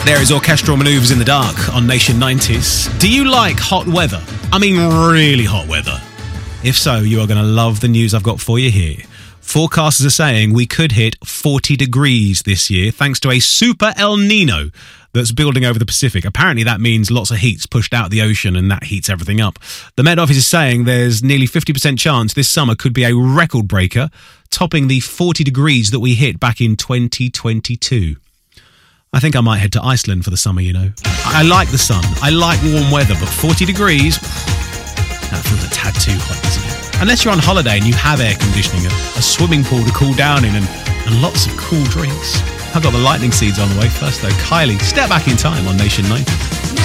There is Orchestral Manoeuvres in the Dark on Nation 90s. Do you like hot weather? I mean, really hot weather. If so, you are going to love the news I've got for you here. Forecasters are saying we could hit 40 degrees this year thanks to a super El Nino that's building over the Pacific. Apparently that means lots of heat's pushed out the ocean and that heats everything up. The Met Office is saying there's nearly 50% chance this summer could be a record breaker, topping the 40 degrees that we hit back in 2022. I think I might head to Iceland for the summer, you know. I like the sun, I like warm weather, but 40 degrees, that feels a tad too hot, doesn't it? Unless you're on holiday and you have air conditioning, a swimming pool to cool down in, and lots of cool drinks. I've got the lightning seeds on the way first, though. Kylie, Step Back in Time on Nation 90.